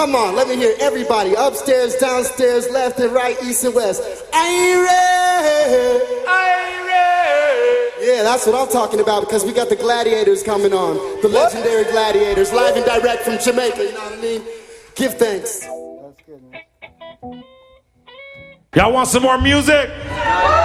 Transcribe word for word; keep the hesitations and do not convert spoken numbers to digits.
Come on, let me hear everybody. Upstairs, downstairs, left and right, east and west. Are you ready? Are you ready? Yeah, that's what I'm talking about, because we got the Gladiators coming on. The what? Legendary Gladiators, live and direct from Jamaica, you know what I mean? Give thanks. Y'all want some more music?